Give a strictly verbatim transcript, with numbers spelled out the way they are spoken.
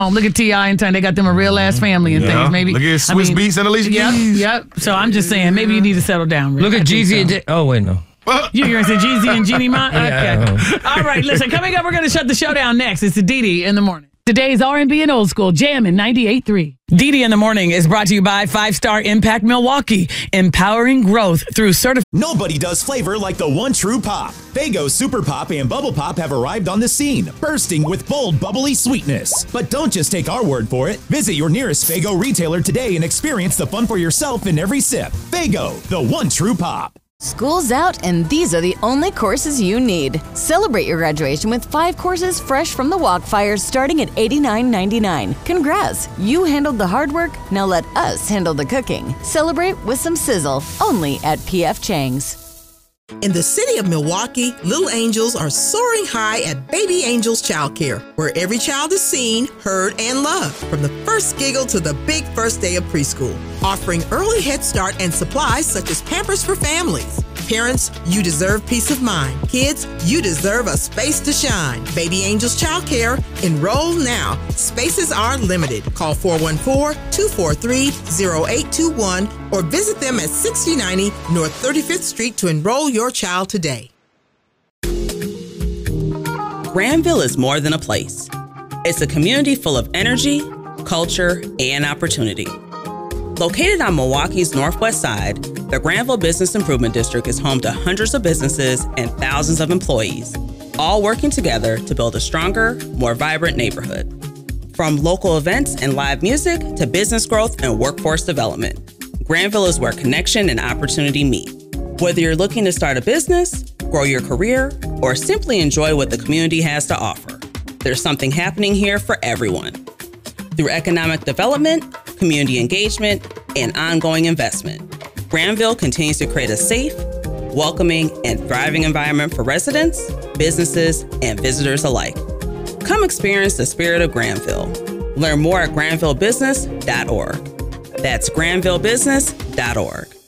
Oh, look at T I and Tony. They got them a real ass family and Yeah. things. Maybe Look at I Swiss mean, Beats and Alicia Yep, Keys. yep. So I'm just saying, maybe you need to settle down. Rick. Look I at think Jeezy so. and J- Oh, wait, no. You You're going to say Jeezy and Jeannie Ma? Okay. Yeah. All right, listen, coming up, we're going to shut the show down next. It's the Didi in the morning. Today's R and B and old school jam in ninety-eight point three. Didi in the morning is brought to you by Five Star Impact Milwaukee, empowering growth through certified. Nobody does flavor like the one true pop. Faygo Super Pop and Bubble Pop have arrived on the scene, bursting with bold, bubbly sweetness. But don't just take our word for it. Visit your nearest Faygo retailer today and experience the fun for yourself in every sip. Faygo, the one true pop. School's out, and these are the only courses you need. Celebrate your graduation with five courses fresh from the Walkfire starting at eighty-nine ninety-nine. Congrats! You handled the hard work, now let us handle the cooking. Celebrate with some sizzle, only at P F Chang's. In the city of Milwaukee, little angels are soaring high at Baby Angels Childcare, where every child is seen, heard, and loved, from the first giggle to the big first day of preschool. Offering early head start and supplies such as Pampers for families. Parents, you deserve peace of mind. Kids, you deserve a space to shine. Baby Angels Childcare, enroll now. Spaces are limited. Call four one four, two four three, zero eight two one or visit them at sixty ninety North thirty-fifth Street to enroll your child today. Granville is more than a place. It's a community full of energy, culture, and opportunity. Located on Milwaukee's northwest side, the Granville Business Improvement District is home to hundreds of businesses and thousands of employees, all working together to build a stronger, more vibrant neighborhood. From local events and live music to business growth and workforce development, Granville is where connection and opportunity meet. Whether you're looking to start a business, grow your career, or simply enjoy what the community has to offer, there's something happening here for everyone. Through economic development, community engagement, and ongoing investment, Granville continues to create a safe, welcoming, and thriving environment for residents, businesses, and visitors alike. Come experience the spirit of Granville. Learn more at granville business dot org. That's granville business dot org.